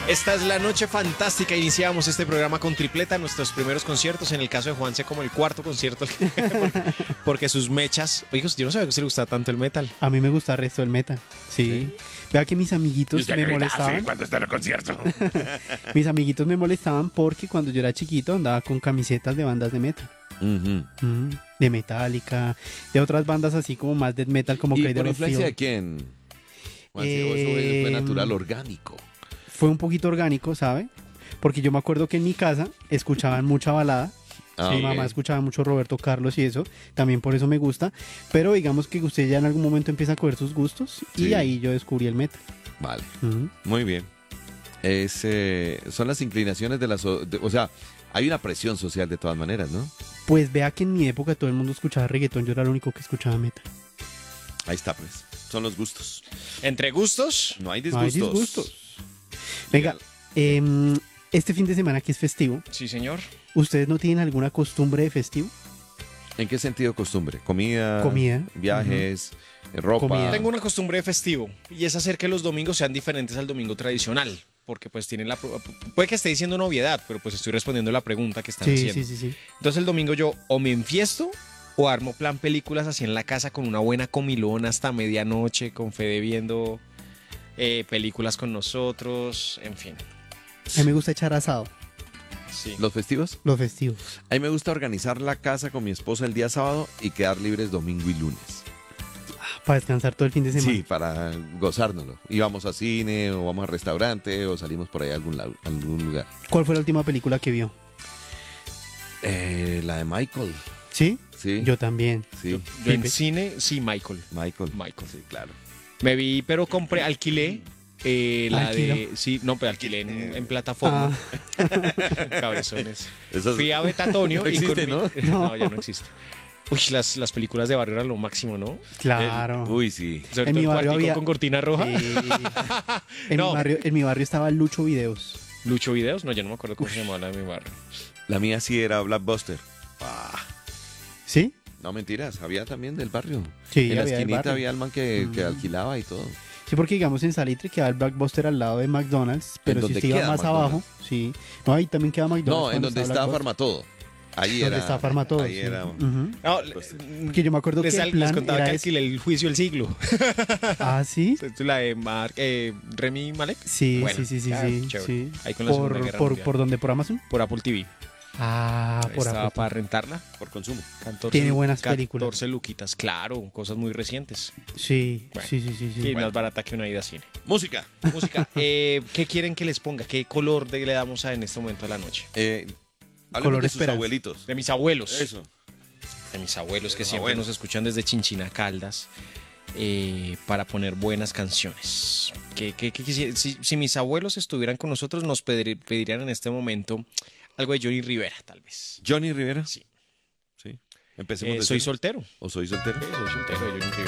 Esta es la noche fantástica. Iniciamos este programa con tripleta, nuestros primeros conciertos. En el caso de Juanse, como el cuarto concierto, porque sus mechas. Oye, yo no sabía que a usted le gustaba tanto el metal. A mí me gusta el resto del metal. Sí. Vea que mis amiguitos me molestaban. ¿Cuándo está el concierto? Mis amiguitos me molestaban porque cuando yo era chiquito andaba con camisetas de bandas de metal. De Metallica, de otras bandas así como más death metal, como ¿Y Cradle por of influencia Filth. de quién? Juan, si eso fue natural, orgánico. Fue un poquito orgánico, ¿sabe? Porque yo me acuerdo que en mi casa escuchaban mucha balada. Mi mamá escuchaba mucho Roberto Carlos y eso, también por eso me gusta. Pero digamos que usted ya en algún momento empieza a coger sus gustos y ahí yo descubrí el metal. Vale, muy bien. Son las inclinaciones de las... o sea, hay una presión social de todas maneras, ¿no? Pues vea que en mi época todo el mundo escuchaba reggaetón, yo era el único que escuchaba metal. Ahí está, pues. Son los gustos. Entre gustos, No hay No hay disgustos. disgustos. Venga, este fin de semana que es festivo, sí, señor. ¿ustedes no tienen alguna costumbre de festivo? ¿En qué sentido costumbre? ¿Comida? Comida. ¿Viajes? ¿Ropa? Comida. Tengo una costumbre de festivo y es hacer que los domingos sean diferentes al domingo tradicional. Porque pues tienen puede que esté diciendo una obviedad, pero pues estoy respondiendo la pregunta que están Sí, haciendo. sí. Entonces el domingo yo o me enfiesto o armo plan películas así en la casa con una buena comilona hasta medianoche, con Fede viendo películas con nosotros, en fin. A mí me gusta echar asado, Sí. ¿Los festivos? los festivos. A mí me gusta organizar la casa con mi esposa el día sábado y quedar libres domingo y lunes. Para descansar todo el fin de semana. Sí, para gozárnoslo. Y vamos a cine o vamos a restaurante o salimos por ahí a algún lugar. ¿Cuál fue la última película que vio? La de Michael. ¿Sí? Sí. Yo también. Sí. Yo en cine, sí, Michael. Michael. Sí, claro. Me vi, pero alquilé la ¿Alquiló? de... Sí, no, pero alquilé en plataforma. Cabezones. Fui a Betatonio No y existe, con mi- No, ya no existe. Uy, las películas de barrio eran lo máximo, ¿no? Claro. Uy, sí. Sobre En todo mi el barrio cuartico había- con cortina roja. No. En mi barrio estaba Lucho Videos. Lucho Videos, no, yo no me acuerdo cómo se llamaba la de mi barrio. La mía sí era Blockbuster. ¿Sí? No, mentiras. Había también del barrio. Sí, En la había del esquinita barrio. había el man que alquilaba y todo. Sí, porque digamos en Salitre queda el Blockbuster al lado de McDonald's, pero si donde usted iba queda más McDonald's? abajo, sí. No, ahí también queda McDonald's. No, en cuando donde está estaba Blockbuster. Farmatodo. Ahí Donde era. está Farmatodo. Ahí sí. era. Ujú. No, Que yo me acuerdo que el les plan contaba era que ese. alquilé el juicio del siglo. Ah, ¿sí? Esto es la de Remy Malek. Sí, Bueno, sí. chévere. Sí. Ahí con la Segunda Guerra Mundial. ¿Por dónde? ¿Por Amazon? Por Apple TV. Ah, por Estaba Apple. para rentarla. Por consumo. 14, Tiene buenas películas. 14 luquitas, claro, cosas muy recientes. Sí, Bueno. sí. Y más barata que una ida a cine. Música. Música, ¿qué quieren que les ponga? ¿Qué color le damos en este momento a la noche? Hablemos Color de sus esperanza. abuelitos. De mis abuelos. Eso. De mis abuelos que los siempre abuelos. nos escuchan desde Chinchina Caldas para poner buenas canciones. Si mis abuelos estuvieran con nosotros, nos pedirían en este momento algo de Johnny Rivera, tal vez. Johnny Rivera. Sí. Sí. Empecemos de Soy cero. soltero. ¿O soy soltero? Sí, soy soltero de Johnny Rivera.